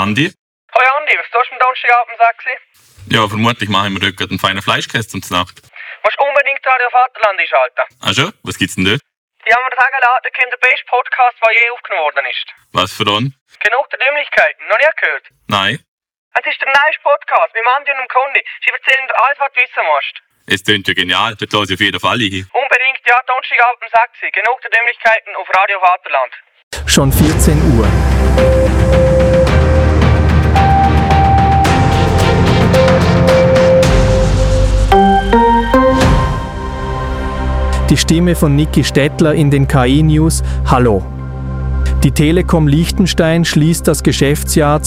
Andi? Hoi Andi, was tust du am Donnerstagabend, sagst du? Ja, vermutlich mache ich mir dort einen feinen Fleischkäse zur Nacht. Musst unbedingt Radio Vaterland einschalten. Ah schon? Was gibt's denn dort? Die haben mir sagen lassen, da kommt der beste Podcast, der je aufgenommen worden ist. Was für einen? Genug der Dümmlichkeiten, noch nie gehört? Nein. Es ist der neueste Podcast mit Andi und dem Conny. Sie erzählen dir alles, was du wissen musst. Es klingt ja genial, dort höre ich auf jeden Fall hin. Unbedingt, ja, Donnerstagabend, sagt sie. Genug der Dümmlichkeiten auf Radio Vaterland. Schon 14 Uhr. Die Stimme von Niki Stettler in den KI-News. Hallo. Die Telekom Liechtenstein schließt das Geschäftsjahr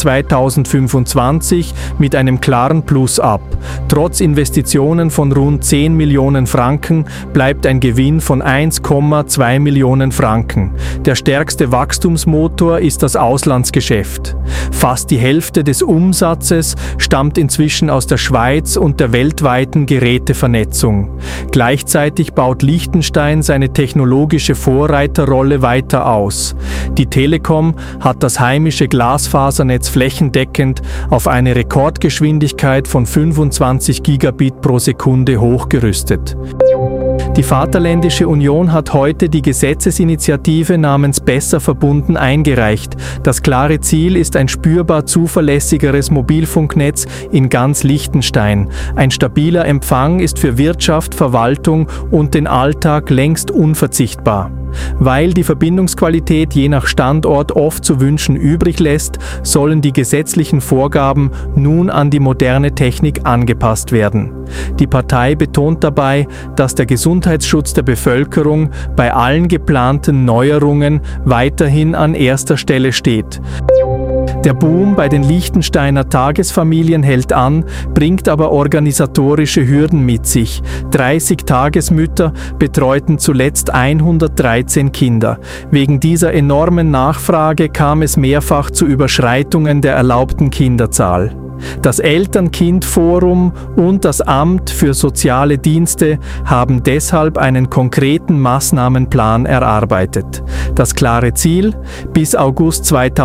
2025 mit einem klaren Plus ab. Trotz Investitionen von rund 10 Millionen Franken bleibt ein Gewinn von 1,2 Millionen Franken. Der stärkste Wachstumsmotor ist das Auslandsgeschäft. Fast die Hälfte des Umsatzes stammt inzwischen aus der Schweiz und der weltweiten Gerätevernetzung. Gleichzeitig baut Liechtenstein seine technologische Vorreiterrolle weiter aus. Die Telekom hat das heimische Glasfasernetz flächendeckend auf eine Rekordgeschwindigkeit von 25 Gigabit pro Sekunde hochgerüstet. Die Vaterländische Union hat heute die Gesetzesinitiative namens Besser verbunden eingereicht. Das klare Ziel ist ein spürbar zuverlässigeres Mobilfunknetz in ganz Liechtenstein. Ein stabiler Empfang ist für Wirtschaft, Verwaltung und den Alltag längst unverzichtbar. Weil die Verbindungsqualität je nach Standort oft zu wünschen übrig lässt, sollen die gesetzlichen Vorgaben nun an die moderne Technik angepasst werden. Die Partei betont dabei, dass der Gesundheitsschutz der Bevölkerung bei allen geplanten Neuerungen weiterhin an erster Stelle steht. Der Boom bei den Liechtensteiner Tagesfamilien hält an, bringt aber organisatorische Hürden mit sich. 30 Tagesmütter betreuten zuletzt 113 Kinder. Wegen dieser enormen Nachfrage kam es mehrfach zu Überschreitungen der erlaubten Kinderzahl. Das Eltern-Kind-Forum und das Amt für soziale Dienste haben deshalb einen konkreten Maßnahmenplan erarbeitet. Das klare Ziel: bis August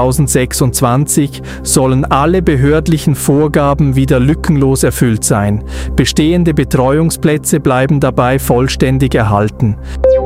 2026 sollen alle behördlichen Vorgaben wieder lückenlos erfüllt sein. Bestehende Betreuungsplätze bleiben dabei vollständig erhalten.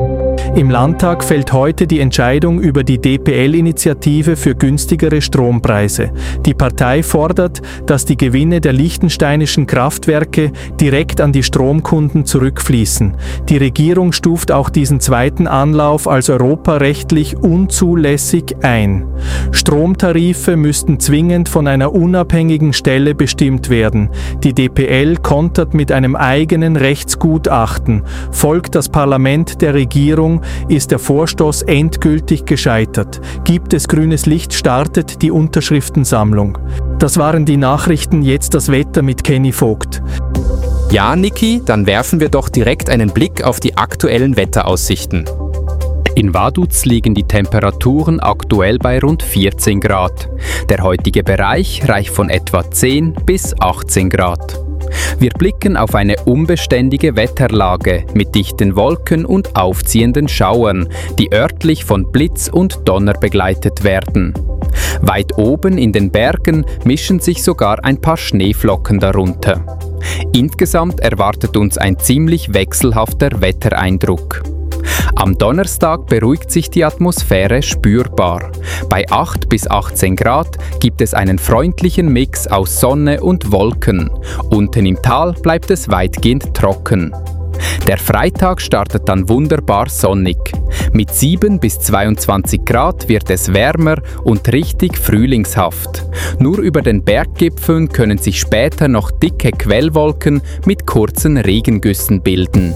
Im Landtag fällt heute die Entscheidung über die DPL-Initiative für günstigere Strompreise. Die Partei fordert, dass die Gewinne der liechtensteinischen Kraftwerke direkt an die Stromkunden zurückfließen. Die Regierung stuft auch diesen zweiten Anlauf als europarechtlich unzulässig ein. Stromtarife müssten zwingend von einer unabhängigen Stelle bestimmt werden. Die DPL kontert mit einem eigenen Rechtsgutachten. Folgt das Parlament der Regierung, ist der Vorstoß endgültig gescheitert. Gibt es grünes Licht, startet die Unterschriftensammlung. Das waren die Nachrichten, jetzt das Wetter mit Kenny Vogt. Ja, Niki, dann werfen wir doch direkt einen Blick auf die aktuellen Wetteraussichten. In Vaduz liegen die Temperaturen aktuell bei rund 14 Grad. Der heutige Bereich reicht von etwa 10 bis 18 Grad. Wir blicken auf eine unbeständige Wetterlage mit dichten Wolken und aufziehenden Schauern, die örtlich von Blitz und Donner begleitet werden. Weit oben in den Bergen mischen sich sogar ein paar Schneeflocken darunter. Insgesamt erwartet uns ein ziemlich wechselhafter Wettereindruck. Am Donnerstag beruhigt sich die Atmosphäre spürbar. Bei 8 bis 18 Grad gibt es einen freundlichen Mix aus Sonne und Wolken. Unten im Tal bleibt es weitgehend trocken. Der Freitag startet dann wunderbar sonnig. Mit 7 bis 22 Grad wird es wärmer und richtig frühlingshaft. Nur über den Berggipfeln können sich später noch dicke Quellwolken mit kurzen Regengüssen bilden.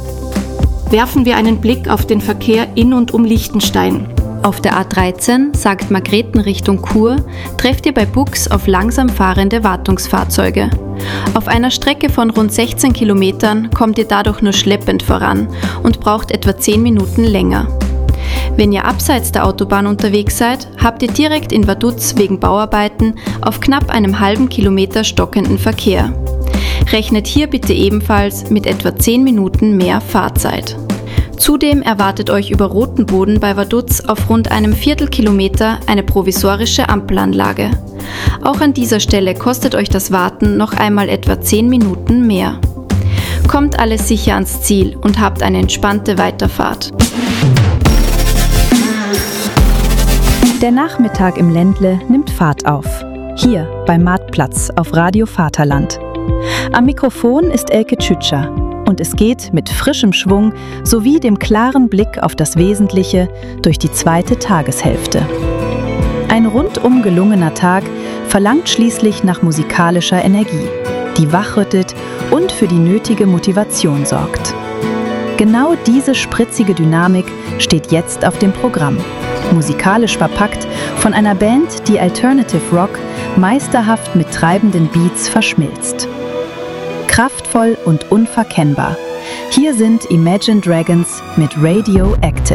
Werfen wir einen Blick auf den Verkehr in und um Liechtenstein. Auf der A13 St. Margrethen Richtung Chur trefft ihr bei Bux auf langsam fahrende Wartungsfahrzeuge. Auf einer Strecke von rund 16 Kilometern kommt ihr dadurch nur schleppend voran und braucht etwa 10 Minuten länger. Wenn ihr abseits der Autobahn unterwegs seid, habt ihr direkt in Vaduz wegen Bauarbeiten auf knapp einem halben Kilometer stockenden Verkehr. Rechnet hier bitte ebenfalls mit etwa 10 Minuten mehr Fahrzeit. Zudem erwartet euch über roten Boden bei Vaduz auf rund einem Viertelkilometer eine provisorische Ampelanlage. Auch an dieser Stelle kostet euch das Warten noch einmal etwa 10 Minuten mehr. Kommt alles sicher ans Ziel und habt eine entspannte Weiterfahrt. Der Nachmittag im Ländle nimmt Fahrt auf. Hier beim Marktplatz auf Radio Vaterland. Am Mikrofon ist Elke Tschütscher und es geht mit frischem Schwung sowie dem klaren Blick auf das Wesentliche durch die zweite Tageshälfte. Ein rundum gelungener Tag verlangt schließlich nach musikalischer Energie, die wachrüttelt und für die nötige Motivation sorgt. Genau diese spritzige Dynamik steht jetzt auf dem Programm. Musikalisch verpackt von einer Band, die Alternative Rock meisterhaft mit treibenden Beats verschmilzt. Kraftvoll und unverkennbar. Hier sind Imagine Dragons mit Radioactive.